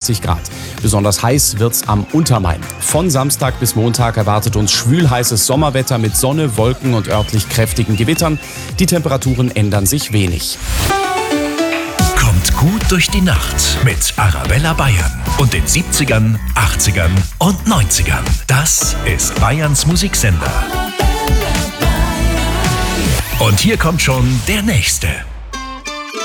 20 Grad. Besonders heiß wird's am Untermain. Von Samstag bis Montag erwartet uns schwülheißes Sommerwetter mit Sonne, Wolken und örtlich kräftigen Gewittern. Die Temperaturen ändern sich wenig. Kommt gut durch die Nacht mit Arabella Bayern und den 70ern, 80ern und 90ern. Das ist Bayerns Musiksender. Und hier kommt schon der nächste.